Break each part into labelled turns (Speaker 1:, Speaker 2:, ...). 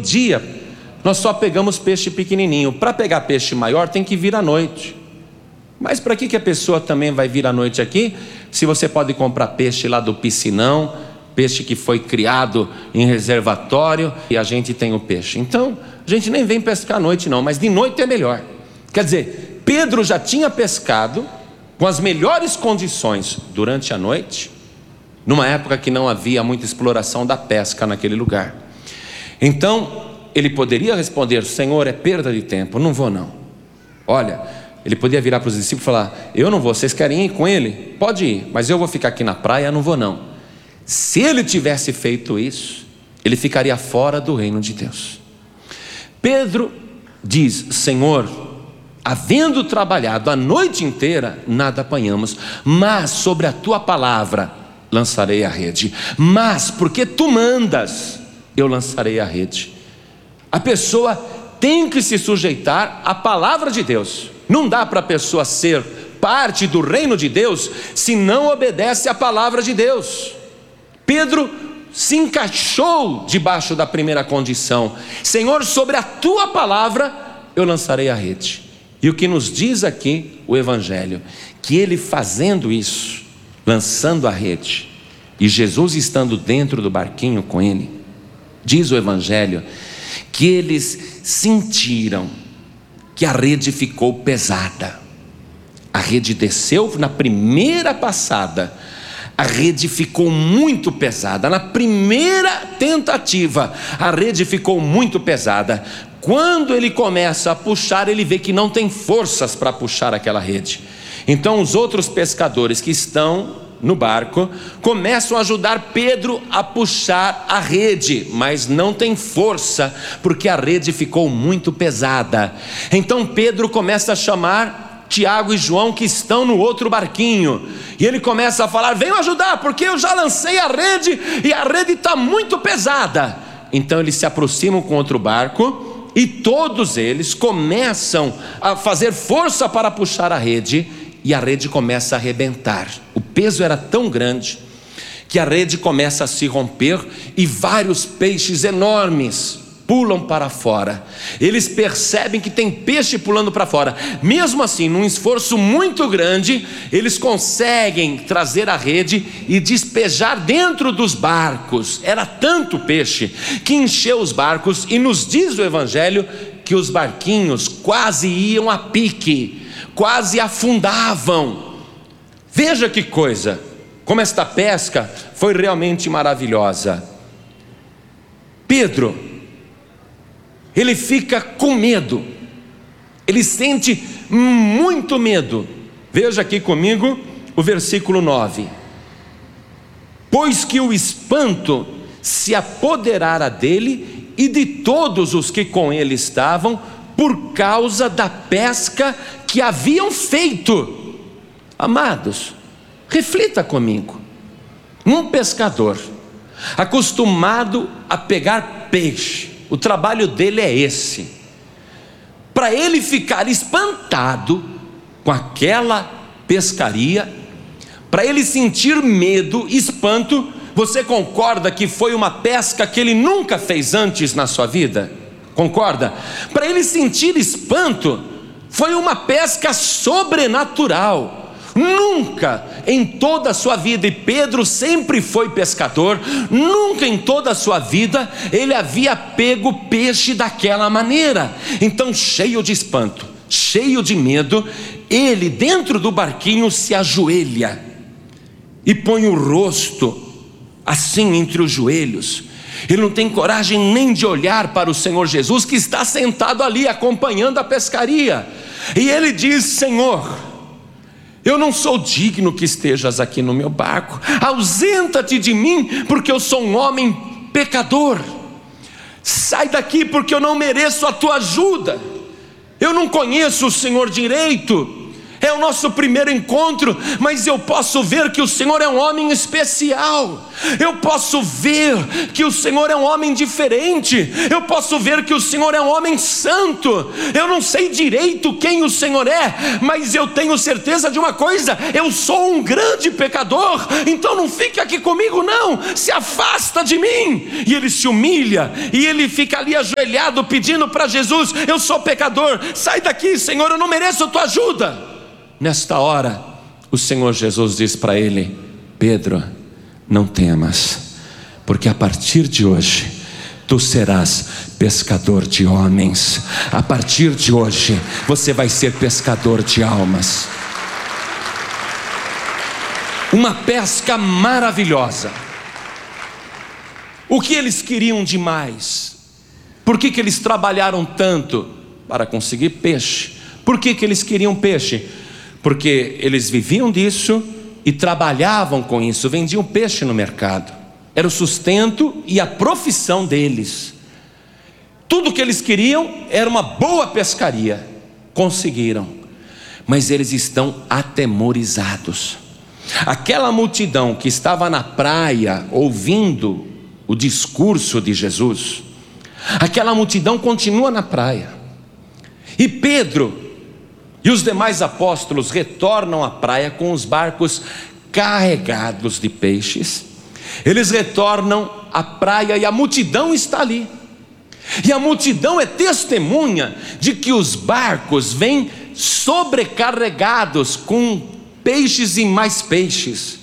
Speaker 1: dia nós só pegamos peixe pequenininho. Para pegar peixe maior tem que vir à noite. Mas para que a pessoa também vai vir à noite aqui, se você pode comprar peixe lá do piscinão, peixe que foi criado em reservatório, e a gente tem o peixe? Então a gente nem vem pescar à noite não, mas de noite é melhor. Quer dizer, Pedro já tinha pescado com as melhores condições durante a noite, numa época que não havia muita exploração da pesca naquele lugar. Então ele poderia responder: Senhor, é perda de tempo, não vou não. Olha, ele podia virar para os discípulos e falar: eu não vou, vocês querem ir com ele? Pode ir, mas eu vou ficar aqui na praia, não vou não. Se ele tivesse feito isso, ele ficaria fora do reino de Deus. Pedro diz: Senhor, havendo trabalhado a noite inteira, nada apanhamos, mas sobre a tua palavra lançarei a rede. Mas porque tu mandas, eu lançarei a rede. A pessoa tem que se sujeitar à palavra de Deus. Não dá para a pessoa ser parte do reino de Deus se não obedece à palavra de Deus. Pedro se encaixou debaixo da primeira condição: Senhor, sobre a tua palavra eu lançarei a rede. E o que nos diz aqui o Evangelho, que ele fazendo isso, lançando a rede, e Jesus estando dentro do barquinho com ele, diz o Evangelho que eles sentiram que a rede ficou pesada. A rede desceu na primeira passada, a rede ficou muito pesada. Na primeira tentativa, a rede ficou muito pesada. Quando ele começa a puxar, ele vê que não tem forças para puxar aquela rede. Então os outros pescadores que estão no barco começam a ajudar Pedro a puxar a rede, mas não tem força, porque a rede ficou muito pesada. Então Pedro começa a chamar Tiago e João, que estão no outro barquinho, e ele começa a falar: venham ajudar, porque eu já lancei a rede e a rede está muito pesada. Então eles se aproximam com outro barco, e todos eles começam a fazer força para puxar a rede, e a rede começa a arrebentar. O peso era tão grande que a rede começa a se romper, e vários peixes enormes pulam para fora. Eles percebem que tem peixe pulando para fora. Mesmo assim, num esforço muito grande, eles conseguem trazer a rede e despejar dentro dos barcos. Era tanto peixe que encheu os barcos, e nos diz o Evangelho que os barquinhos quase iam a pique, quase afundavam. Veja que coisa, como esta pesca foi realmente maravilhosa. Pedro, ele fica com medo, ele sente muito medo. Veja aqui comigo o versículo 9: pois que o espanto se apoderara dele e de todos os que com ele estavam, por causa da pesca que haviam feito. Amados, reflita comigo. Um pescador acostumado a pegar peixe, o trabalho dele é esse. Para ele ficar espantado com aquela pescaria, para ele sentir medo, espanto, você concorda que foi uma pesca que ele nunca fez antes na sua vida? Concorda? Para ele sentir espanto, foi uma pesca sobrenatural. Nunca em toda a sua vida, e Pedro sempre foi pescador, nunca em toda a sua vida ele havia pego peixe daquela maneira. Então, cheio de espanto, cheio de medo, ele dentro do barquinho se ajoelha e põe o rosto assim entre os joelhos. Ele não tem coragem nem de olhar para o Senhor Jesus, que está sentado ali acompanhando a pescaria, e ele diz: Senhor, eu não sou digno que estejas aqui no meu barco, ausenta-te de mim, porque eu sou um homem pecador. Sai daqui, porque eu não mereço a tua ajuda. Eu não conheço o Senhor direito. é o nosso primeiro encontro, mas eu posso ver que o Senhor é um homem especial, eu posso ver que o Senhor é um homem diferente, eu posso ver que o Senhor é um homem santo. Eu não sei direito quem o Senhor é, mas eu tenho certeza de uma coisa: eu sou um grande pecador, então não fique aqui comigo não, se afasta de mim. E ele se humilha, e ele fica ali ajoelhado pedindo para Jesus: eu sou pecador, sai daqui, Senhor, eu não mereço a tua ajuda. Nesta hora o Senhor Jesus diz para ele: Pedro, não temas, porque a partir de hoje tu serás pescador de homens. A partir de hoje você vai ser pescador de almas. Uma pesca maravilhosa. O que eles queriam demais? Por que eles trabalharam tanto? Para conseguir peixe. Por que eles queriam peixe? Porque eles viviam disso e trabalhavam com isso, vendiam peixe no mercado. Era o sustento e a profissão deles. Tudo que eles queriam era uma boa pescaria. Conseguiram, mas eles estão atemorizados. Aquela multidão que estava na praia ouvindo o discurso de Jesus, aquela multidão continua na praia, e Pedro e os demais apóstolos retornam à praia com os barcos carregados de peixes. Eles retornam à praia e a multidão está ali, e a multidão é testemunha de que os barcos vêm sobrecarregados com peixes e mais peixes.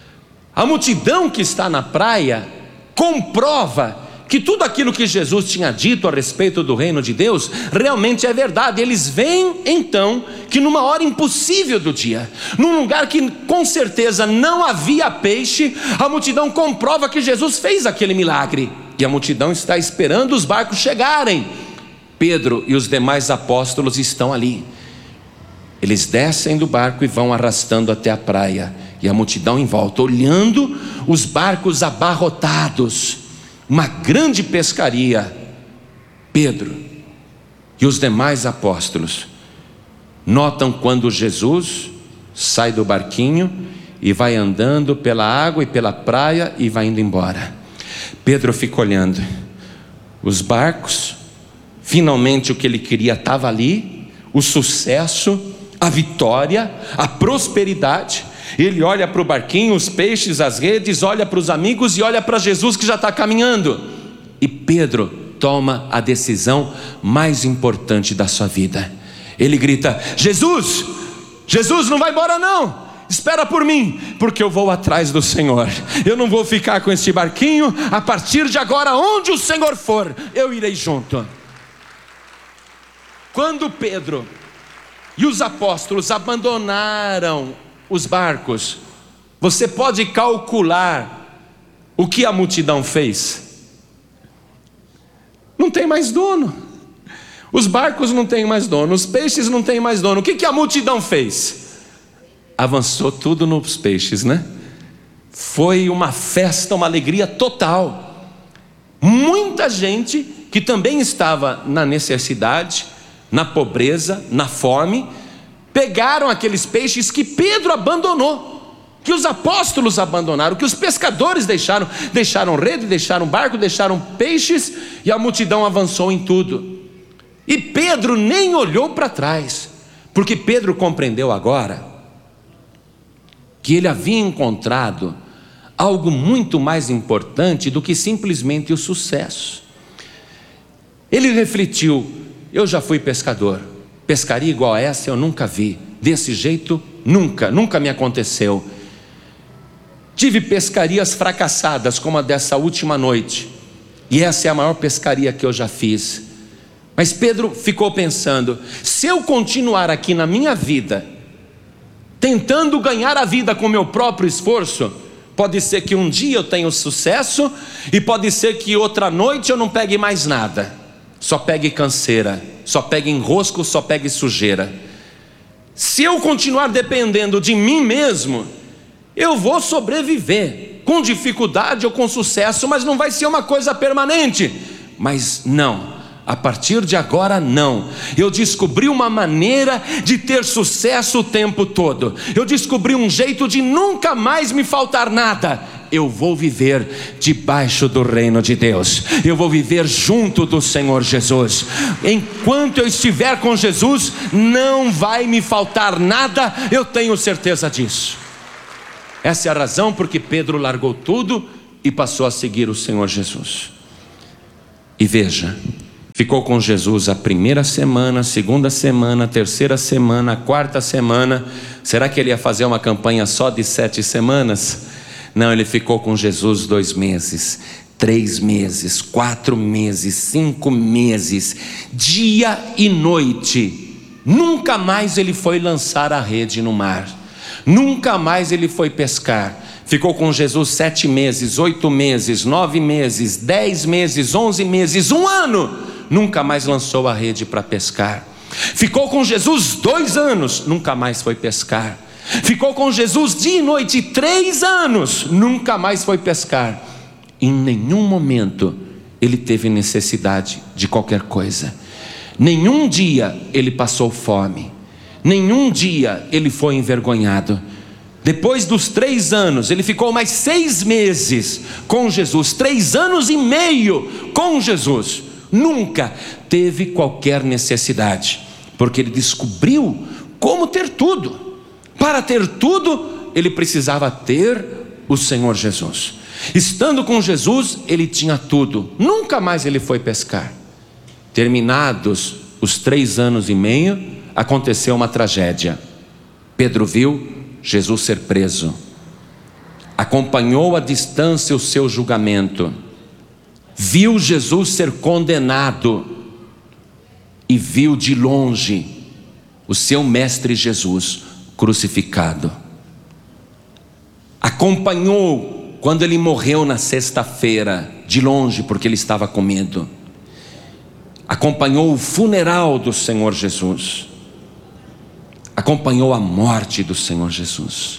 Speaker 1: A multidão que está na praia comprova que tudo aquilo que Jesus tinha dito a respeito do reino de Deus realmente é verdade. Eles veem então que numa hora impossível do dia, num lugar que com certeza não havia peixe, a multidão comprova que Jesus fez aquele milagre, e a multidão está esperando os barcos chegarem. Pedro e os demais apóstolos estão ali. Eles descem do barco e vão arrastando até a praia, e a multidão em volta, olhando os barcos abarrotados, uma grande pescaria. Pedro e os demais apóstolos notam quando Jesus sai do barquinho e vai andando pela água e pela praia e vai indo embora. Pedro fica olhando os barcos, finalmente o que ele queria estava ali, o sucesso, a vitória, a prosperidade. Ele olha para o barquinho, os peixes, as redes, olha para os amigos e olha para Jesus que já está caminhando. E Pedro toma a decisão mais importante da sua vida. Ele grita: Jesus, Jesus, não vai embora não, espera por mim, porque eu vou atrás do Senhor. Eu não vou ficar com este barquinho. A partir de agora, onde o Senhor for, eu irei junto. Quando Pedro e os apóstolos abandonaram os barcos, você pode calcular o que a multidão fez? Não tem mais dono. Os barcos não têm mais dono, os peixes não têm mais dono. O que a multidão fez? Avançou tudo nos peixes, né? Foi uma festa, uma alegria total. Muita gente que também estava na necessidade, na pobreza, na fome, pegaram aqueles peixes que Pedro abandonou, que os apóstolos abandonaram, que os pescadores deixaram rede, deixaram barco, deixaram peixes, e a multidão avançou em tudo. E Pedro nem olhou para trás, porque Pedro compreendeu agora que ele havia encontrado algo muito mais importante do que simplesmente o sucesso. Ele refletiu: eu já fui pescador, pescaria igual a essa eu nunca vi, desse jeito nunca me aconteceu. Tive pescarias fracassadas como a dessa última noite, e essa é a maior pescaria que eu já fiz. Mas Pedro ficou pensando: se eu continuar aqui na minha vida, tentando ganhar a vida com meu próprio esforço, pode ser que um dia eu tenha sucesso, e pode ser que outra noite eu não pegue mais nada, só pegue canseira, só pegue enrosco, só pegue sujeira. Se eu continuar dependendo de mim mesmo, eu vou sobreviver, com dificuldade ou com sucesso, mas não vai ser uma coisa permanente. Mas não, A partir de agora não. Eu descobri uma maneira de ter sucesso o tempo todo. Eu descobri um jeito de nunca mais me faltar nada. Eu vou viver debaixo do reino de Deus. Eu vou viver junto do Senhor Jesus. Enquanto eu estiver com Jesus, não vai me faltar nada. Eu tenho certeza disso. Essa é a razão porque Pedro largou tudo e passou a seguir o Senhor Jesus. E veja, ficou com Jesus a primeira semana, a segunda semana, a terceira semana, a quarta semana. Será que ele ia fazer uma campanha só de 7 semanas? Não, ele ficou com Jesus 2 meses, 3 meses, 4 meses, 5 meses, dia e noite. Nunca mais ele foi lançar a rede no mar. Nunca mais ele foi pescar. Ficou com Jesus 7 meses, 8 meses, 9 meses, 10 meses, 11 meses, 1 ano. Nunca mais lançou a rede para pescar. Ficou com Jesus 2 anos, nunca mais foi pescar. Ficou com Jesus dia e noite 3 anos, nunca mais foi pescar. Em nenhum momento ele teve necessidade de qualquer coisa. Nenhum dia ele passou fome. Nenhum dia ele foi envergonhado. Depois dos 3 anos, ele ficou mais 6 meses com Jesus, 3 anos e meio com Jesus. Nunca teve qualquer necessidade, porque ele descobriu como ter tudo. Para ter tudo, ele precisava ter o Senhor Jesus. Estando com Jesus, ele tinha tudo. Nunca mais ele foi pescar. Terminados os 3 anos e meio, aconteceu uma tragédia. Pedro viu Jesus ser preso. Acompanhou à distância o seu julgamento. Viu Jesus ser condenado. E viu de longe o seu mestre Jesus crucificado. Acompanhou quando ele morreu na sexta-feira, de longe, porque ele estava com medo. Acompanhou o funeral do Senhor Jesus. Acompanhou a morte do Senhor Jesus.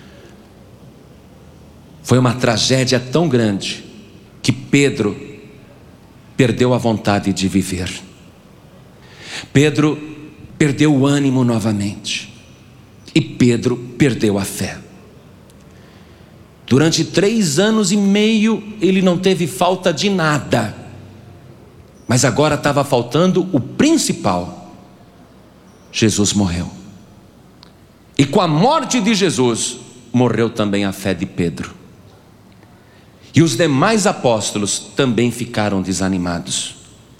Speaker 1: Foi uma tragédia tão grande que Pedro perdeu a vontade de viver. Pedro perdeu o ânimo novamente. E Pedro perdeu a fé. Durante 3 anos e meio ele não teve falta de nada. Mas agora estava faltando o principal. Jesus morreu. E com a morte de Jesus, morreu também a fé de Pedro. E os demais apóstolos também ficaram desanimados.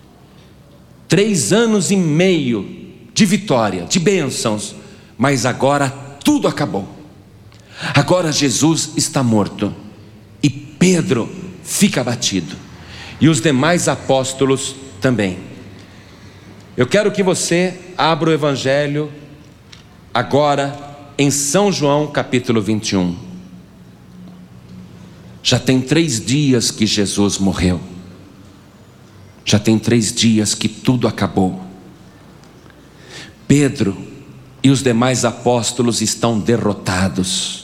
Speaker 1: 3 anos e meio de vitória, de bênçãos, mas agora tudo acabou. Agora Jesus está morto. E Pedro fica abatido. E os demais apóstolos também. Eu quero que você abra o Evangelho agora em São João capítulo 21. Já tem 3 dias que Jesus morreu. Já tem 3 dias que tudo acabou. Pedro e os demais apóstolos estão derrotados.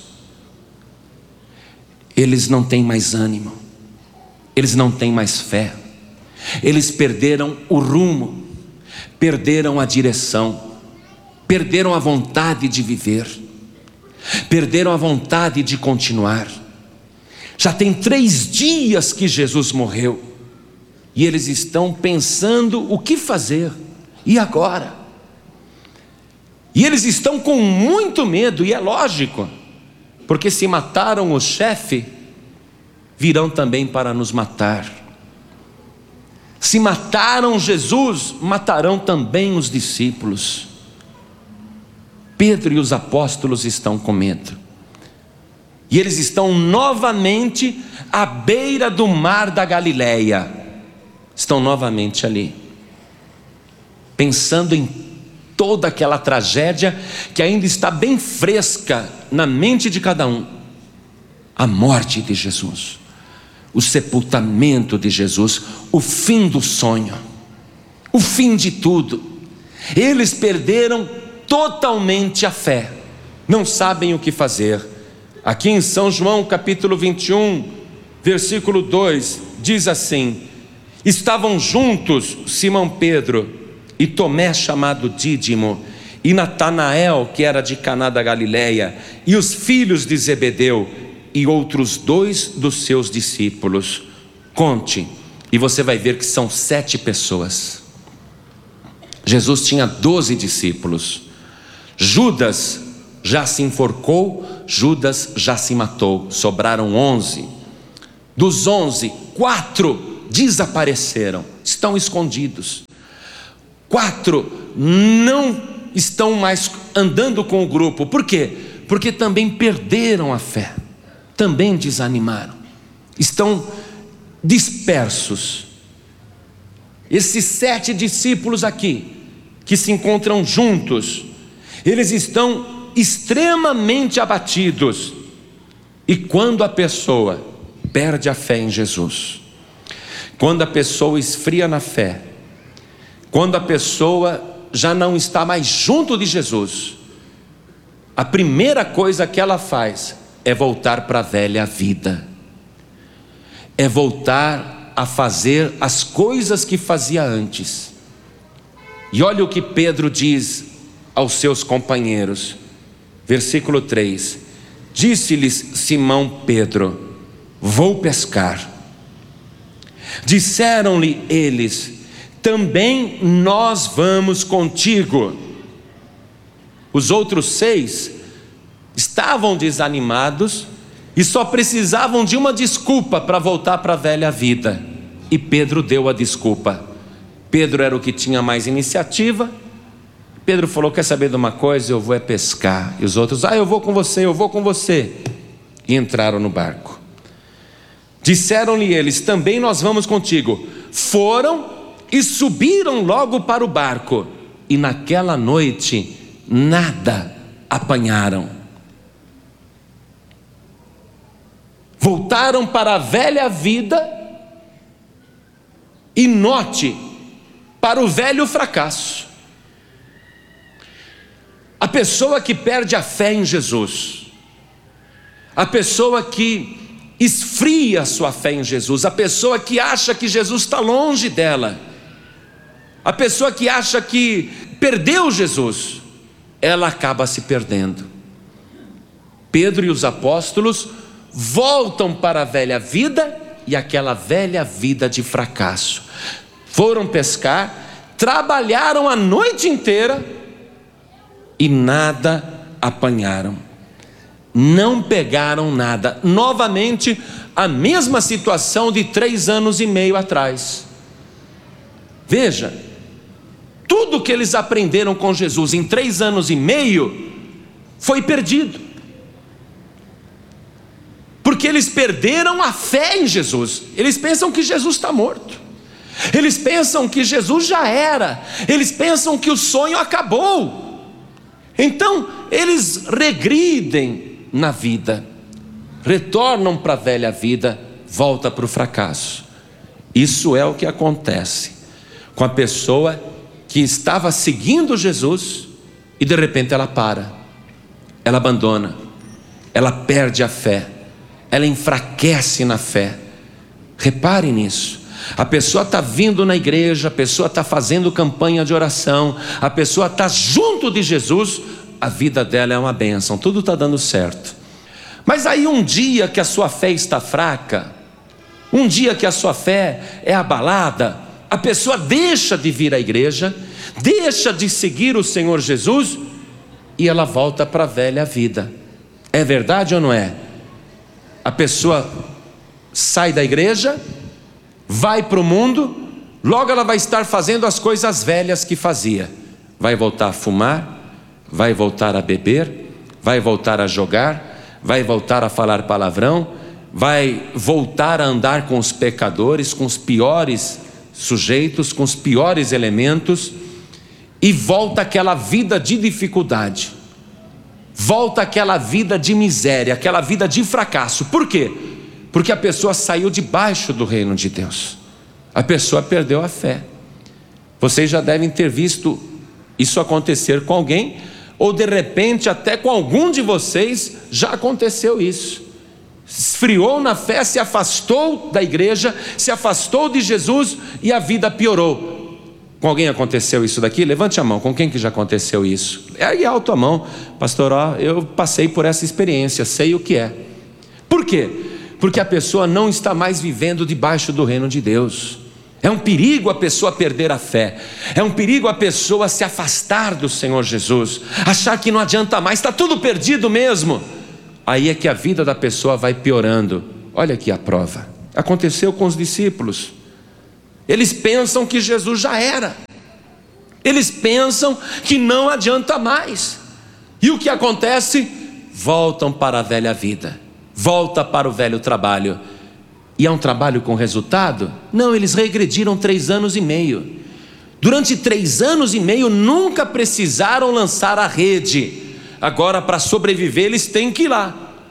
Speaker 1: Eles não têm mais ânimo. Eles não têm mais fé. Eles perderam o rumo. Perderam a direção. Perderam a vontade de viver. Perderam a vontade de continuar. Já tem 3 dias que Jesus morreu. E eles estão pensando o que fazer. E agora? E eles estão com muito medo, e é lógico, porque se mataram o chefe, virão também para nos matar. Se mataram Jesus, matarão também os discípulos. Pedro e os apóstolos estão com medo. E eles estão novamente à beira do mar da Galileia. Estão novamente ali, pensando em toda aquela tragédia que ainda está bem fresca na mente de cada um. A morte de Jesus, o sepultamento de Jesus, o fim do sonho, o fim de tudo. Eles perderam totalmente a fé, não sabem o que fazer. Aqui em São João capítulo 21, versículo 2, diz assim: Estavam juntos Simão Pedro e Tomé, chamado Dídimo, e Natanael, que era de Caná da Galileia, e os filhos de Zebedeu, e outros 2 dos seus discípulos. Conte, e você vai ver que são 7 pessoas. Jesus tinha 12 discípulos. Judas já se enforcou, Judas já se matou, sobraram 11. Dos 11, 4 desapareceram, estão escondidos. 4 não estão mais andando com o grupo. Por quê? Porque também perderam a fé, também desanimaram, estão dispersos. Esses 7 discípulos aqui, que se encontram juntos, eles estão extremamente abatidos. E quando a pessoa perde a fé em Jesus, quando a pessoa esfria na fé, quando a pessoa já não está mais junto de Jesus, a primeira coisa que ela faz é voltar para a velha vida, é voltar a fazer as coisas que fazia antes. E olha o que Pedro diz aos seus companheiros, versículo 3: disse-lhes Simão Pedro: vou pescar. Disseram-lhe eles: também nós vamos contigo. Os outros 6 estavam desanimados e só precisavam de uma desculpa para voltar para a velha vida. E Pedro deu a desculpa. Pedro era o que tinha mais iniciativa. Pedro falou: quer saber de uma coisa? Eu vou é pescar. E os outros: eu vou com você, eu vou com você. E entraram no barco. Disseram-lhe eles: também nós vamos contigo. Foram e subiram logo para o barco, e naquela noite nada apanharam. Voltaram para a velha vida, e note, para o velho fracasso. A pessoa que perde a fé em Jesus, a pessoa que esfria a sua fé em Jesus, a pessoa que acha que Jesus está longe dela, a pessoa que acha que perdeu Jesus, ela acaba se perdendo. Pedro e os apóstolos voltam para a velha vida, e aquela velha vida de fracasso. Foram pescar, trabalharam a noite inteira e nada apanharam, não pegaram nada. Novamente a mesma situação de 3 anos e meio atrás. Veja, tudo que eles aprenderam com Jesus em 3 anos e meio foi perdido, porque eles perderam a fé em Jesus. Eles pensam que Jesus está morto, eles pensam que Jesus já era, eles pensam que o sonho acabou. Então eles regridem na vida, retornam para a velha vida, volta para o fracasso. Isso é o que acontece com a pessoa que estava seguindo Jesus e de repente ela para, ela abandona, ela perde a fé, ela enfraquece na fé. Repare nisso. A pessoa está vindo na igreja, a pessoa está fazendo campanha de oração, a pessoa está junto de Jesus, a vida dela é uma bênção, tudo está dando certo. Mas aí um dia que a sua fé está fraca, um dia que a sua fé é abalada, a pessoa deixa de vir à igreja, deixa de seguir o Senhor Jesus, e ela volta para a velha vida. É verdade ou não é? A pessoa sai da igreja, vai para o mundo, logo ela vai estar fazendo as coisas velhas que fazia. Vai voltar a fumar, vai voltar a beber, vai voltar a jogar, vai voltar a falar palavrão, vai voltar a andar com os pecadores, com os piores sujeitos, com os piores elementos, e volta aquela vida de dificuldade, volta aquela vida de miséria, aquela vida de fracasso. Por quê? Porque a pessoa saiu debaixo do reino de Deus, a pessoa perdeu a fé. Vocês já devem ter visto isso acontecer com alguém, ou de repente até com algum de vocês já aconteceu isso. esfriou na fé, se afastou da igreja, se afastou de Jesus e a vida piorou. Com alguém aconteceu isso daqui? Levante a mão. Com quem que já aconteceu isso? Aí alto a mão. Pastor, eu passei por essa experiência, sei o que é. Por quê? Porque a pessoa não está mais vivendo debaixo do reino de Deus. É um perigo a pessoa perder a fé, é um perigo a pessoa se afastar do Senhor Jesus, achar que não adianta mais, está tudo perdido mesmo. Aí é que a vida da pessoa vai piorando. Olha aqui a prova. Aconteceu com os discípulos. Eles pensam que Jesus já era, eles pensam que não adianta mais, e o que acontece? Voltam para a velha vida, volta para o velho trabalho. E é um trabalho com resultado? Não, eles regrediram 3 anos e meio. Durante 3 anos e meio nunca precisaram lançar a rede. Agora, para sobreviver, eles têm que ir lá,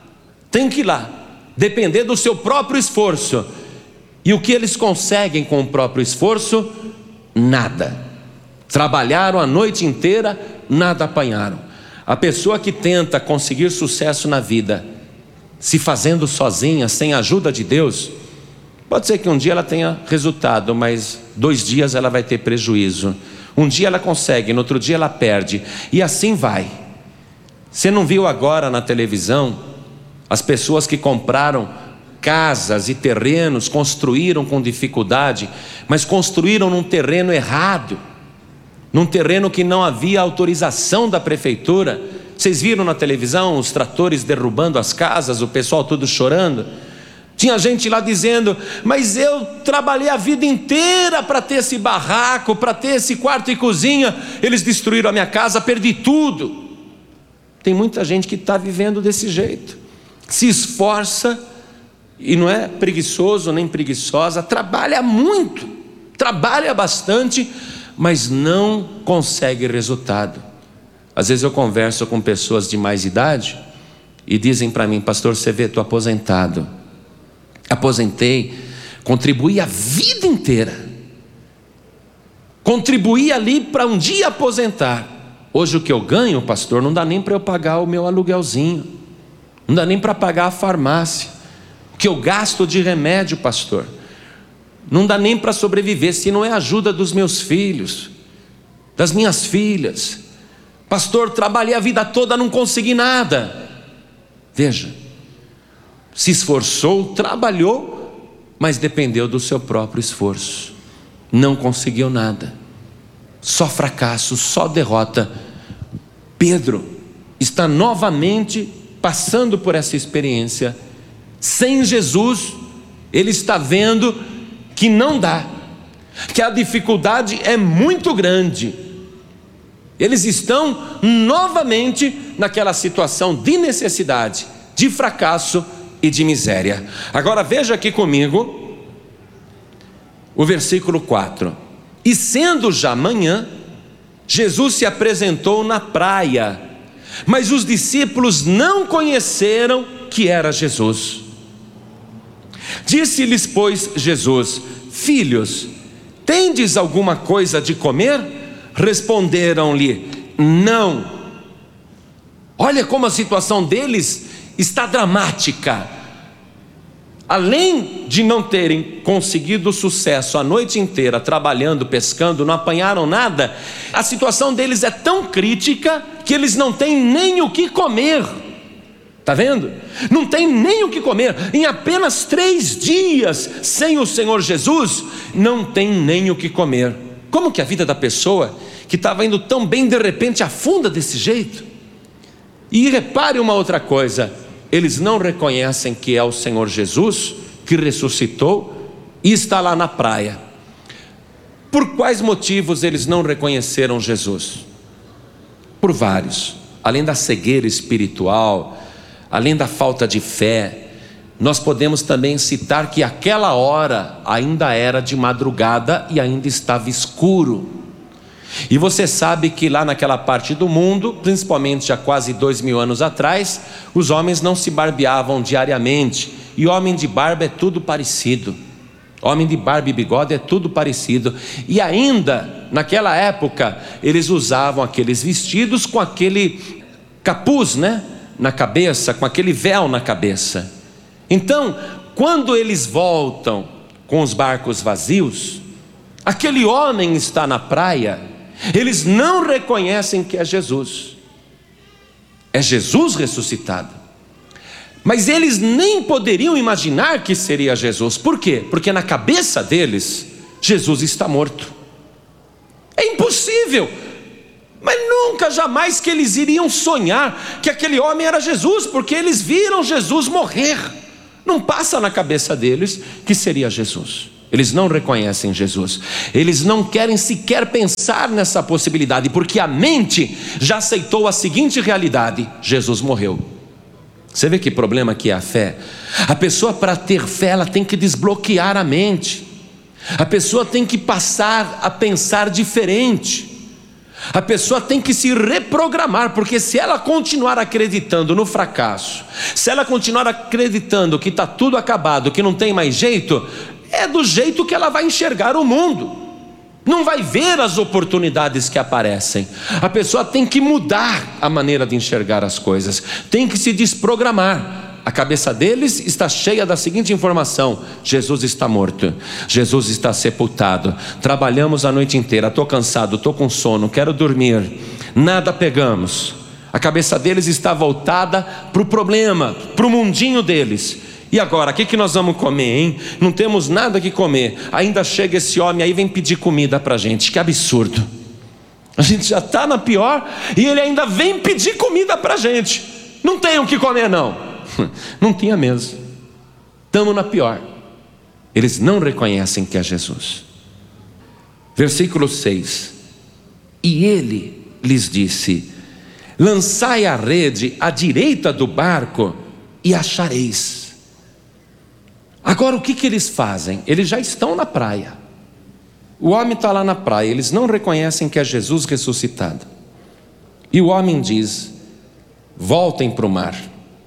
Speaker 1: depender do seu próprio esforço. E o que eles conseguem com o próprio esforço? Nada. Trabalharam a noite inteira, nada apanharam. A pessoa que tenta conseguir sucesso na vida, se fazendo sozinha, sem a ajuda de Deus, pode ser que um dia ela tenha resultado, mas 2 dias ela vai ter prejuízo. Um dia ela consegue, no outro dia ela perde, e assim vai. Você não viu agora na televisão as pessoas que compraram casas e terrenos, construíram com dificuldade, mas construíram num terreno errado, num terreno que não havia autorização da prefeitura. Vocês viram na televisão os tratores derrubando as casas, o pessoal tudo chorando? Tinha gente lá dizendo: mas eu trabalhei a vida inteira para ter esse barraco, para ter esse quarto e cozinha, eles destruíram a minha casa, perdi tudo. Tem muita gente que está vivendo desse jeito, se esforça e não é preguiçoso nem preguiçosa, trabalha muito, trabalha bastante, mas não consegue resultado. Às vezes eu converso com pessoas de mais idade e dizem para mim: pastor, você vê, estou aposentado, aposentei, contribuí a vida inteira, contribuí ali para um dia aposentar. Hoje o que eu ganho, pastor, não dá nem para eu pagar o meu aluguelzinho, não dá nem para pagar a farmácia. O que eu gasto de remédio, pastor, não dá nem para sobreviver, se não é a ajuda dos meus filhos, das minhas filhas. Pastor, trabalhei a vida toda, não consegui nada. Veja, se esforçou, trabalhou, mas dependeu do seu próprio esforço, não conseguiu nada, só fracasso, só derrota. Pedro está novamente passando por essa experiência. Sem Jesus, ele está vendo que não dá, que a dificuldade é muito grande. Eles estão novamente naquela situação de necessidade, de fracasso e de miséria. Agora veja aqui comigo o versículo 4. E sendo já manhã, Jesus se apresentou na praia, mas os discípulos não conheceram que era Jesus. Disse-lhes, pois, Jesus: filhos, tendes alguma coisa de comer? Responderam-lhe: não. Olha como a situação deles está dramática. Além de não terem conseguido sucesso a noite inteira trabalhando, pescando, não apanharam nada, a situação deles é tão crítica que eles não têm nem o que comer. Está vendo? Não tem nem o que comer. Em apenas 3 dias sem o Senhor Jesus, não tem nem o que comer. Como que a vida da pessoa que estava indo tão bem, de repente afunda desse jeito? E repare uma outra coisa: eles não reconhecem que é o Senhor Jesus que ressuscitou e está lá na praia. Por quais motivos eles não reconheceram Jesus? Por vários. Além da cegueira espiritual, além da falta de fé, nós podemos também citar que aquela hora ainda era de madrugada e ainda estava escuro. E você sabe que lá naquela parte do mundo, principalmente há quase 2000 anos atrás, os homens não se barbeavam diariamente, e homem de barba é tudo parecido. Homem de barba e bigode é tudo parecido. E ainda naquela época eles usavam aqueles vestidos com aquele capuz, né, na cabeça, com aquele véu na cabeça. Então, quando eles voltam com os barcos vazios, aquele homem está na praia, eles não reconhecem que é Jesus. É Jesus ressuscitado. Mas eles nem poderiam imaginar que seria Jesus. Por quê? Porque na cabeça deles, Jesus está morto. É impossível. Mas nunca, jamais que eles iriam sonhar que aquele homem era Jesus, porque eles viram Jesus morrer. Não passa na cabeça deles que seria Jesus. Eles não reconhecem Jesus. Eles não querem sequer pensar nessa possibilidade, porque a mente já aceitou a seguinte realidade: Jesus morreu. Você vê que problema que é a fé? A pessoa, para ter fé, ela tem que desbloquear a mente. A pessoa tem que passar a pensar diferente. A pessoa tem que se reprogramar, porque se ela continuar acreditando no fracasso, se ela continuar acreditando que está tudo acabado, que não tem mais jeito, é do jeito que ela vai enxergar o mundo. Não vai ver as oportunidades que aparecem. A pessoa tem que mudar a maneira de enxergar as coisas, tem que se desprogramar. A cabeça deles está cheia da seguinte informação: Jesus está morto, Jesus está sepultado. Trabalhamos a noite inteira, estou cansado, estou com sono, quero dormir, nada pegamos. A cabeça deles está voltada para o problema, para o mundinho deles. E agora, o que nós vamos comer, hein? Não temos nada que comer. Ainda chega esse homem aí, vem pedir comida para a gente. Que absurdo. A gente já está na pior e ele ainda vem pedir comida para a gente. Não tem o que comer não. Não tinha mesmo. Estamos na pior. Eles não reconhecem que é Jesus. Versículo 6. E ele lhes disse: lançai a rede à direita do barco e achareis. Agora o que eles fazem? Eles já estão na praia. O homem está lá na praia. Eles não reconhecem que é Jesus ressuscitado. E o homem diz: voltem para o mar,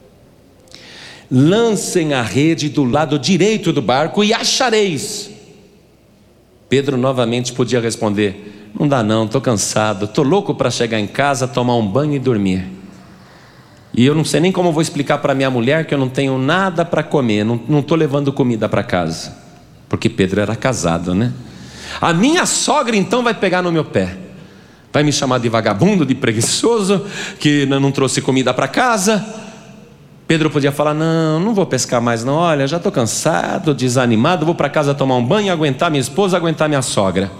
Speaker 1: lancem a rede do lado direito do barco e achareis. Pedro novamente podia responder: não dá não, estou cansado, estou louco para chegar em casa, tomar um banho e dormir. E eu não sei nem como vou explicar para minha mulher que eu não tenho nada para comer, não estou levando comida para casa. Porque Pedro era casado, né? A minha sogra então vai pegar no meu pé, vai me chamar de vagabundo, de preguiçoso, que não trouxe comida para casa. Pedro podia falar: não vou pescar mais não, olha, já estou cansado, desanimado, vou para casa tomar um banho, aguentar minha esposa, aguentar minha sogra.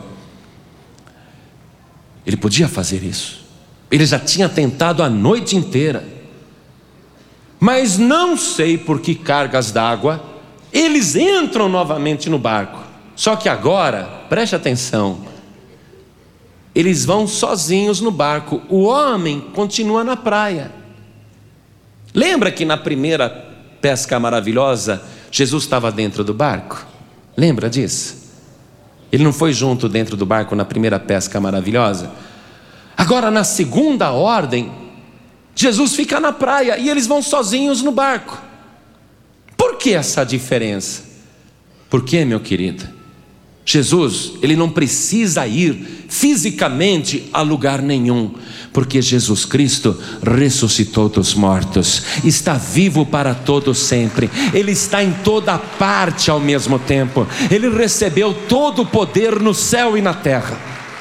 Speaker 1: Ele podia fazer isso. Ele já tinha tentado a noite inteira. Mas não sei por que cargas d'água, eles entram novamente no barco. Só que agora, preste atenção, eles vão sozinhos no barco. O homem continua na praia. Lembra que na primeira pesca maravilhosa, Jesus estava dentro do barco? Lembra disso? Ele não foi junto dentro do barco na primeira pesca maravilhosa? Agora na segunda ordem, Jesus fica na praia e eles vão sozinhos no barco. Por que essa diferença? Por quê, meu querido? Jesus, ele não precisa ir fisicamente a lugar nenhum, porque Jesus Cristo ressuscitou dos mortos, está vivo para todo sempre, ele está em toda parte ao mesmo tempo, ele recebeu todo o poder no céu e na terra.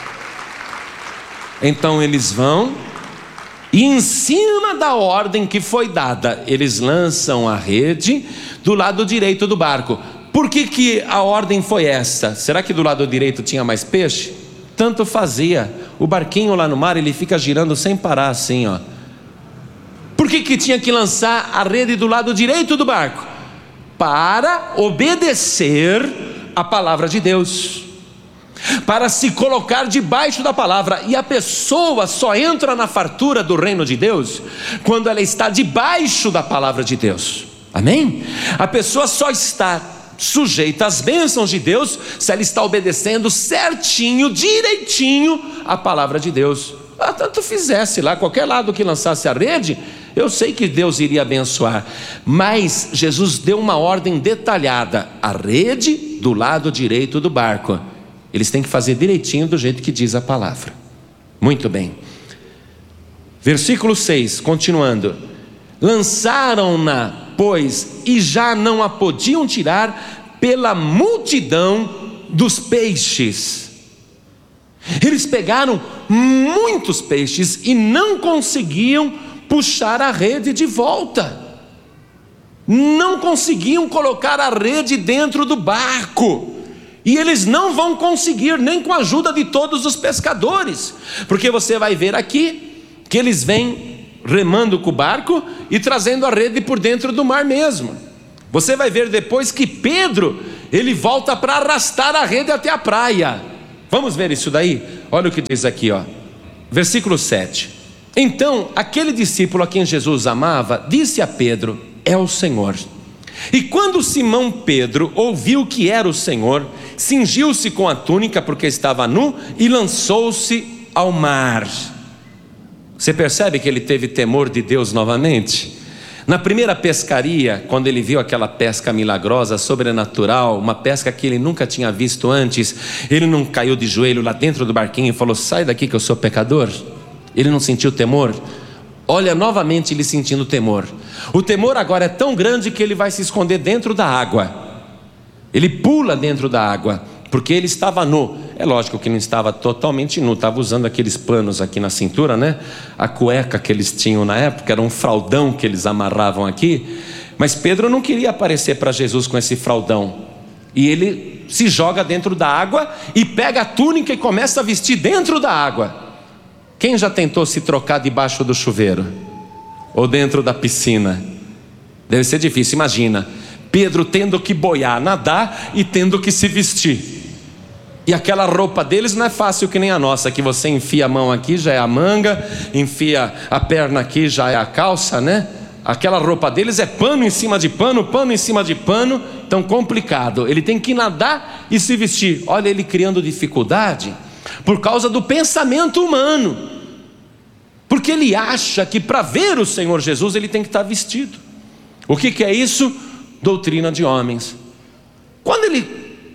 Speaker 1: Então eles vão, e em cima da ordem que foi dada, eles lançam a rede do lado direito do barco. Por que a ordem foi essa? Será que do lado direito tinha mais peixe? Tanto fazia. O barquinho lá no mar, ele fica girando sem parar assim, ó. Por que tinha que lançar a rede do lado direito do barco? Para obedecer a palavra de Deus, para se colocar debaixo da palavra. E a pessoa só entra na fartura do reino de Deus quando ela está debaixo da palavra de Deus. Amém? A pessoa só está sujeita às bênçãos de Deus se ela está obedecendo certinho, direitinho a palavra de Deus. Tanto fizesse lá, qualquer lado que lançasse a rede, eu sei que Deus iria abençoar, mas Jesus deu uma ordem detalhada: a rede do lado direito do barco. Eles têm que fazer direitinho do jeito que diz a palavra. Muito bem. Versículo 6, continuando: lançaram-na pois, e já não a podiam tirar pela multidão dos peixes. Eles pegaram muitos peixes e não conseguiam puxar a rede de volta. Não conseguiam colocar a rede dentro do barco. E eles não vão conseguir, nem com a ajuda de todos os pescadores, porque você vai ver aqui que eles vêm remando com o barco e trazendo a rede por dentro do mar mesmo. Você vai ver depois que Pedro, ele volta para arrastar a rede até a praia. Vamos ver isso daí? Olha o que diz aqui, ó. Versículo 7. Então, aquele discípulo a quem Jesus amava, disse a Pedro: é o Senhor. E quando Simão Pedro ouviu que era o Senhor, cingiu-se com a túnica, porque estava nu, e lançou-se ao mar. Você percebe que ele teve temor de Deus novamente? Na primeira pescaria, quando ele viu aquela pesca milagrosa, sobrenatural, uma pesca que ele nunca tinha visto antes, ele não caiu de joelho lá dentro do barquinho e falou: sai daqui que eu sou pecador? Ele não sentiu temor? Olha novamente ele sentindo temor. O temor agora é tão grande que ele vai se esconder dentro da água. Ele pula dentro da água, porque ele estava nu. É lógico que não estava totalmente nu, estava usando aqueles panos aqui na cintura, né? A cueca que eles tinham na época era um fraldão que eles amarravam aqui. Mas Pedro não queria aparecer para Jesus com esse fraldão. E ele se joga dentro da água e pega a túnica e começa a vestir dentro da água. Quem já tentou se trocar debaixo do chuveiro? Ou dentro da piscina? Deve ser difícil, imagina Pedro tendo que boiar, nadar e tendo que se vestir. E aquela roupa deles não é fácil que nem a nossa, que você enfia a mão aqui, já é a manga, enfia a perna aqui, já é a calça, né? Aquela roupa deles é pano em cima de pano, pano em cima de pano, tão complicado. Ele tem que nadar e se vestir. Olha ele criando dificuldade por causa do pensamento humano, porque ele acha que para ver o Senhor Jesus ele tem que estar vestido. O que é isso? Doutrina de homens. Quando ele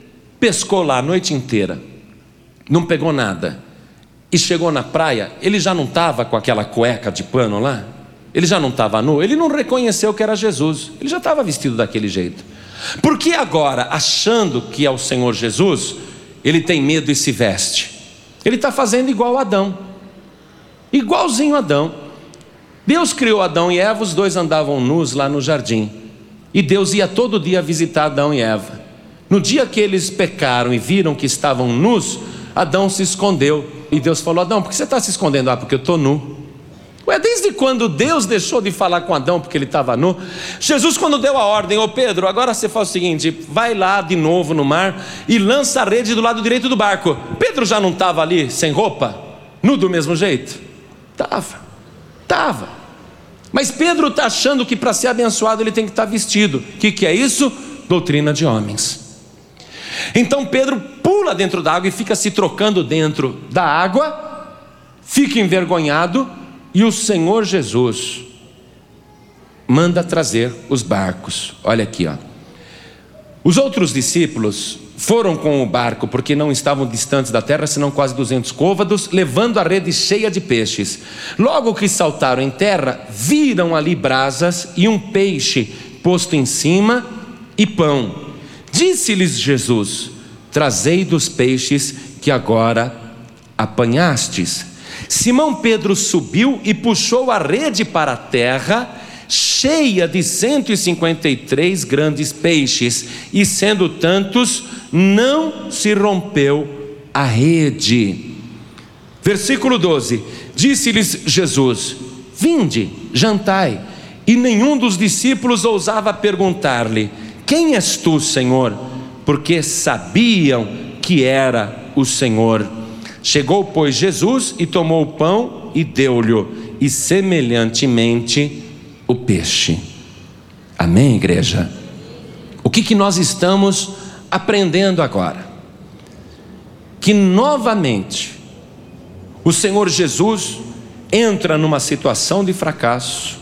Speaker 1: pescou lá a noite inteira, não pegou nada, e chegou na praia, ele já não estava com aquela cueca de pano lá? Ele já não estava nu? Ele não reconheceu que era Jesus, ele já estava vestido daquele jeito. Por que agora, achando que é o Senhor Jesus, ele tem medo e se veste? Ele está fazendo igual Adão, igualzinho Adão. Deus criou Adão e Eva, os dois andavam nus lá no jardim, e Deus ia todo dia visitar Adão e Eva. No dia que eles pecaram e viram que estavam nus, Adão se escondeu, e Deus falou: Adão, por que você está se escondendo? Ah, porque eu estou nu. Ué, desde quando Deus deixou de falar com Adão porque ele estava nu? Jesus, quando deu a ordem: ô Pedro, agora você faz o seguinte, vai lá de novo no mar e lança a rede do lado direito do barco. Pedro já não estava ali sem roupa, nu do mesmo jeito? Estava. Mas Pedro está achando que para ser abençoado ele tem que estar vestido. O que é isso? Doutrina de homens. Então Pedro pula dentro da água e fica se trocando dentro da água, fica envergonhado, e o Senhor Jesus manda trazer os barcos. Olha aqui, ó. Os outros discípulos foram com o barco, porque não estavam distantes da terra, senão quase 200 côvados, levando a rede cheia de peixes. Logo que saltaram em terra, viram ali brasas e um peixe posto em cima e pão. Disse-lhes Jesus: trazei dos peixes que agora apanhastes. Simão Pedro subiu e puxou a rede para a terra, cheia de 153 grandes peixes, e sendo tantos, não se rompeu a rede. Versículo 12: disse-lhes Jesus: vinde, jantai. E nenhum dos discípulos ousava perguntar-lhe: quem és tu, Senhor? Porque sabiam que era o Senhor. Chegou, pois, Jesus e tomou o pão e deu-lhe, e semelhantemente o peixe. Amém, igreja? O que nós estamos aprendendo agora? Que novamente o Senhor Jesus entra numa situação de fracasso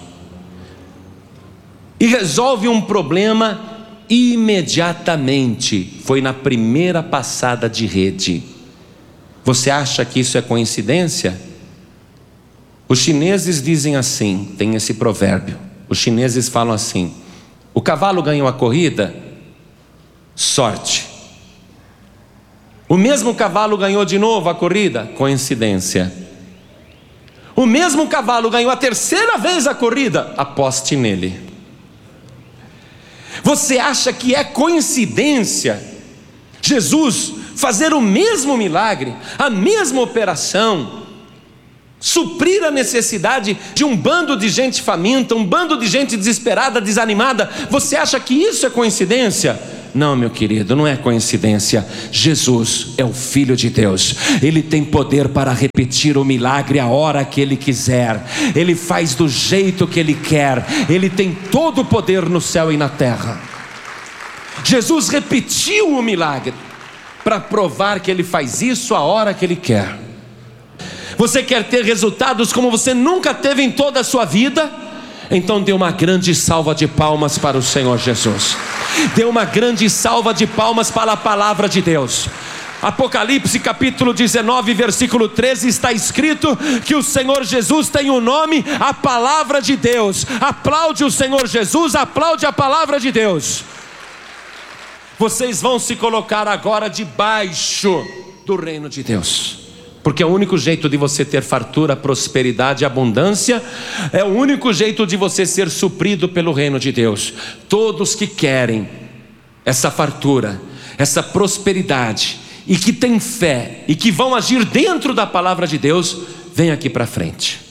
Speaker 1: e resolve um problema imediatamente. Foi na primeira passada de rede. Você acha que isso é coincidência? Os chineses dizem assim, tem esse provérbio. Os chineses falam assim: O cavalo ganhou a corrida? Sorte. O mesmo cavalo ganhou de novo a corrida? Coincidência. O mesmo cavalo ganhou a terceira vez a corrida? Aposte nele. Você acha que é coincidência Jesus fazer o mesmo milagre, a mesma operação, suprir a necessidade de um bando de gente faminta, um bando de gente desesperada, desanimada? Você acha que isso é coincidência? Não, meu querido, não é coincidência. Jesus é o Filho de Deus. Ele tem poder para repetir o milagre a hora que Ele quiser. Ele faz do jeito que Ele quer. Ele tem todo o poder no céu e na terra. Jesus repetiu o milagre para provar que Ele faz isso a hora que Ele quer. Você quer ter resultados como você nunca teve em toda a sua vida? Então dê uma grande salva de palmas para o Senhor Jesus. Dê uma grande salva de palmas para a palavra de Deus. Apocalipse capítulo 19, versículo 13, está escrito que o Senhor Jesus tem o nome, a palavra de Deus. Aplaude o Senhor Jesus, aplaude a palavra de Deus. Vocês vão se colocar agora debaixo do reino de Deus, porque é o único jeito de você ter fartura, prosperidade e abundância. É o único jeito de você ser suprido pelo reino de Deus. Todos que querem essa fartura, essa prosperidade, e que têm fé, e que vão agir dentro da palavra de Deus, vem aqui para frente.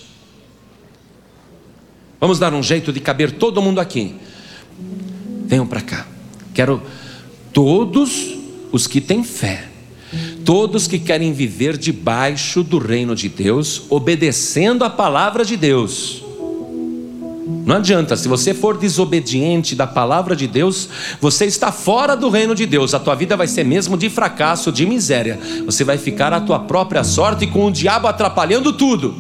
Speaker 1: Vamos dar um jeito de caber todo mundo aqui. Venham para cá. Quero todos os que têm fé, todos que querem viver debaixo do reino de Deus, obedecendo a palavra de Deus. Não adianta, se você for desobediente da palavra de Deus, você está fora do reino de Deus. A tua vida vai ser mesmo de fracasso, de miséria. Você vai ficar à tua própria sorte, com o diabo atrapalhando tudo.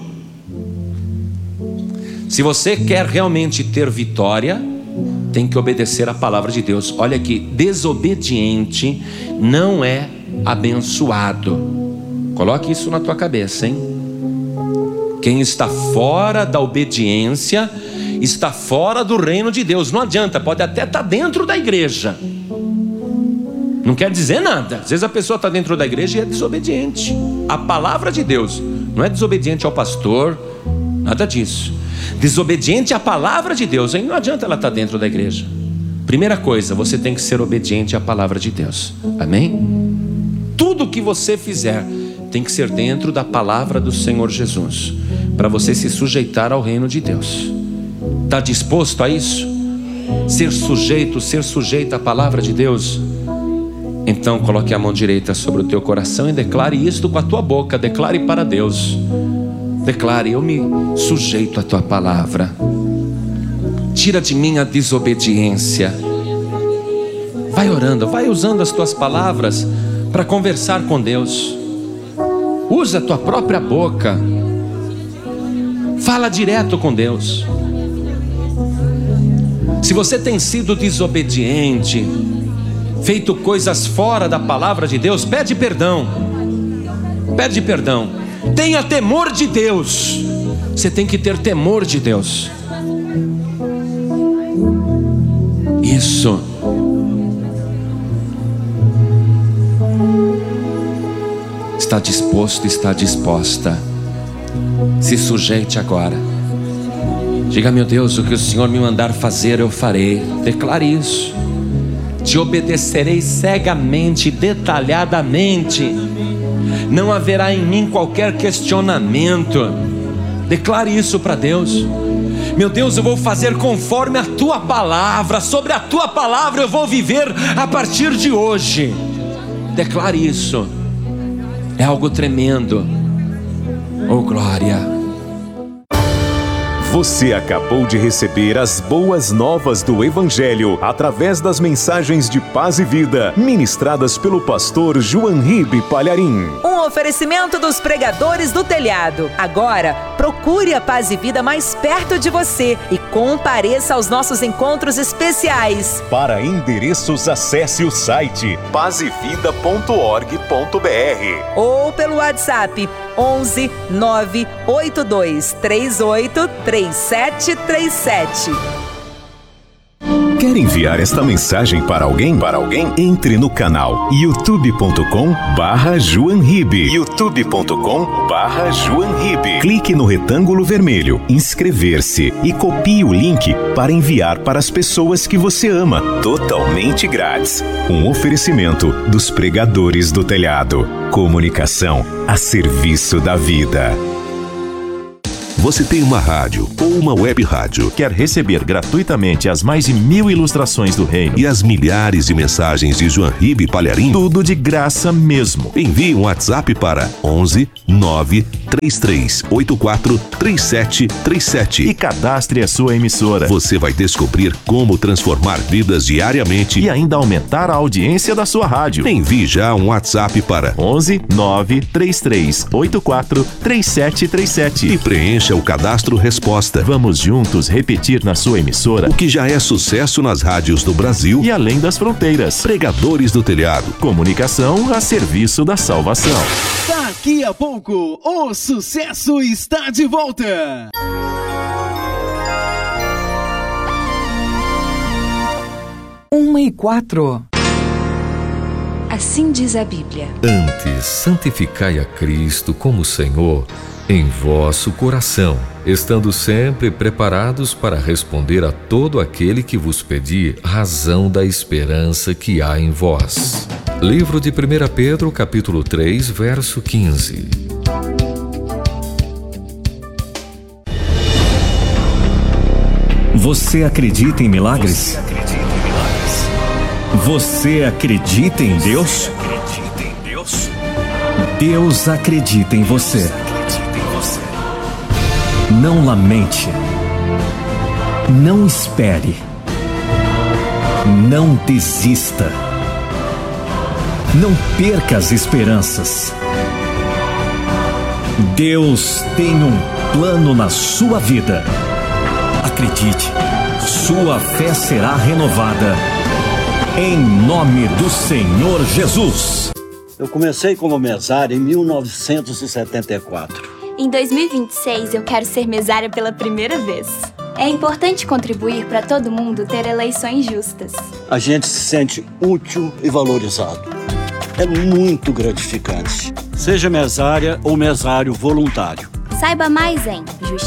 Speaker 1: Se você quer realmente ter vitória, tem que obedecer a palavra de Deus. Olha aqui, desobediente não é abençoado. Coloque isso na tua cabeça, hein? Quem está fora da obediência está fora do reino de Deus. Não adianta, pode até estar dentro da igreja, não quer dizer nada. Às vezes a pessoa está dentro da igreja e é desobediente à palavra de Deus. Não é desobediente ao pastor, nada disso. Desobediente à palavra de Deus, aí não adianta ela estar dentro da igreja. Primeira coisa, você tem que ser obediente à palavra de Deus. Amém? Tudo que você fizer tem que ser dentro da palavra do Senhor Jesus, para você se sujeitar ao reino de Deus. Está disposto a isso? Ser sujeito à palavra de Deus? Então coloque a mão direita sobre o teu coração e declare isto com a tua boca. Declare para Deus. Declare: eu me sujeito à tua palavra. Tira de mim a desobediência. Vai orando, vai usando as tuas palavras para conversar com Deus. Usa a tua própria boca. Fala direto com Deus. Se você tem sido desobediente, feito coisas fora da palavra de Deus, pede perdão. Pede perdão. Tenha temor de Deus. Você tem que ter temor de Deus. Isso. Está disposto, está disposta. Se sujeite agora. Diga: meu Deus, o que o Senhor me mandar fazer, eu farei. Declare isso. Te obedecerei cegamente, detalhadamente. Não haverá em mim qualquer questionamento. Declare isso para Deus. Meu Deus, eu vou fazer conforme a tua palavra. Sobre a tua palavra eu vou viver a partir de hoje. Declare isso. É algo tremendo. Oh, glória.
Speaker 2: Você acabou de receber as boas novas do Evangelho através das mensagens de paz e vida ministradas pelo pastor João Ribe Palharim.
Speaker 3: Um oferecimento dos pregadores do telhado. Agora, procure a Paz e Vida mais perto de você e compareça aos nossos encontros especiais.
Speaker 2: Para endereços, acesse o site pazevida.org.br
Speaker 3: ou pelo WhatsApp 11 982 38 3737.
Speaker 2: Quer enviar esta mensagem para alguém? Entre no canal youtube.com/JoãoRibe. youtube.com/JoãoRibe. Clique no retângulo vermelho, inscrever-se e copie o link para enviar para as pessoas que você ama, totalmente grátis. Um oferecimento dos Pregadores do Telhado. Comunicação a serviço da vida.
Speaker 4: Você tem uma rádio ou uma web rádio?
Speaker 5: Quer receber gratuitamente as mais de 1000 ilustrações do reino
Speaker 4: e as milhares de mensagens de João Ribe Palharim?
Speaker 5: Tudo de graça mesmo.
Speaker 4: Envie um WhatsApp para 11 9 3384 3737
Speaker 5: e cadastre a sua emissora.
Speaker 4: Você vai descobrir como transformar vidas diariamente
Speaker 5: e ainda aumentar a audiência da sua rádio.
Speaker 4: Envie já um WhatsApp para
Speaker 5: 11 9 3384 3737
Speaker 4: e preencha o cadastro resposta.
Speaker 5: Vamos juntos repetir na sua emissora
Speaker 4: o que já é sucesso nas rádios do Brasil
Speaker 5: e além das fronteiras.
Speaker 4: Pregadores do Telhado.
Speaker 5: Comunicação a serviço da salvação.
Speaker 6: Daqui a pouco, o sucesso está de volta.
Speaker 3: Uma e 4.
Speaker 7: Assim diz a Bíblia.
Speaker 8: Antes, santificai a Cristo como Senhor em vosso coração, estando sempre preparados para responder a todo aquele que vos pedir razão da esperança que há em vós. Livro de 1 Pedro, capítulo 3, verso 15.
Speaker 9: Você acredita em milagres? Você acredita em Deus? Deus acredita em você. Não lamente. Não espere. Não desista. Não perca as esperanças. Deus tem um plano na sua vida. Acredite, sua fé será renovada. Em nome do Senhor Jesus.
Speaker 10: Eu comecei como mesário em 1974.
Speaker 11: Em 2026, eu quero ser mesária pela primeira vez. É importante contribuir para todo mundo ter eleições justas.
Speaker 10: A gente se sente útil e valorizado. É muito gratificante. Seja mesária ou mesário voluntário.
Speaker 11: Saiba mais em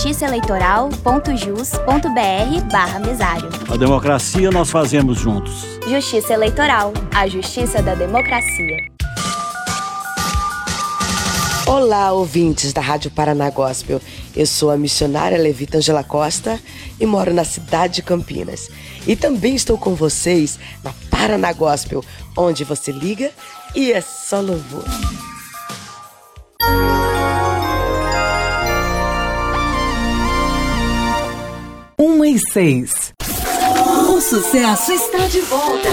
Speaker 11: justiçaeleitoral.jus.br/mesário.
Speaker 10: A democracia nós fazemos juntos.
Speaker 11: Justiça Eleitoral, a justiça da democracia.
Speaker 12: Olá, ouvintes da Rádio Paraná Gospel. Eu sou a missionária Levita Angela Costa e moro na cidade de Campinas. E também estou com vocês na Paraná Gospel, onde você liga e é só louvor.
Speaker 3: Uma e 6.
Speaker 13: O sucesso está de volta.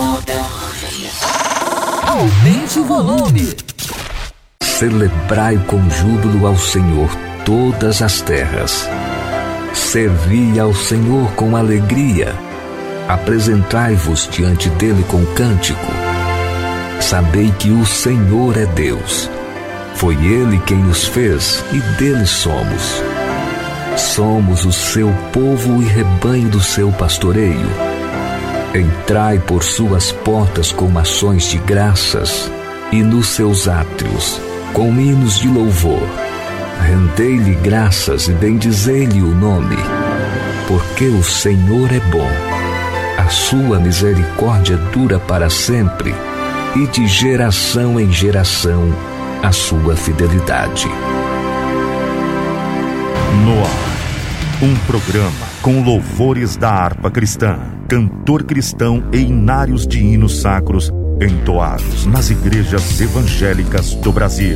Speaker 13: Aumente o volume.
Speaker 8: Celebrai com júbilo ao Senhor todas as terras. Servi ao Senhor com alegria. Apresentai-vos diante dele com cântico. Sabei que o Senhor é Deus. Foi ele quem nos fez e dele somos. Somos o seu povo e rebanho do seu pastoreio. Entrai por suas portas com ações de graças e nos seus átrios com hinos de louvor. Rendei-lhe graças e bendizei-lhe o nome, porque o Senhor é bom. A sua misericórdia dura para sempre e de geração em geração a sua fidelidade.
Speaker 5: No ar, um programa com louvores da harpa cristã, cantor cristão e hinários de hinos sacros entoados nas igrejas evangélicas do Brasil.